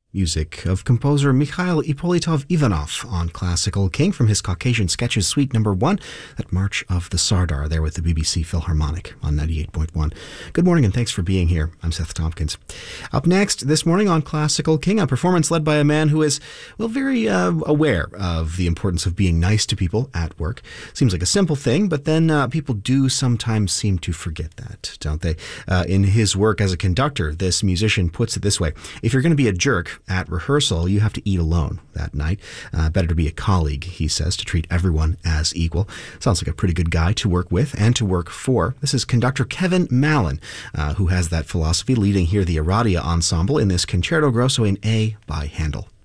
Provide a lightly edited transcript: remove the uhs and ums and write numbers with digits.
Music of composer Mikhail Ippolitov Ivanov on Classical King from his Caucasian Sketches Suite No. 1, that March of the Sardar there with the BBC Philharmonic on 98.1. Good morning and thanks for being here. I'm Seth Tompkins. Up next this morning on Classical King, a performance led by a man who is, very aware of the importance of being nice to people at work. Seems like a simple thing, but then people do sometimes seem to forget that, don't they? In his work as a conductor, this musician puts it this way: if you're going to be a jerk at rehearsal, you have to eat alone that night. Better to be a colleague, he says, to treat everyone as equal. Sounds like a pretty good guy to work with and to work for. This is conductor Kevin Mallon, who has that philosophy, leading here the Aradia Ensemble in this Concerto Grosso in A by Handel.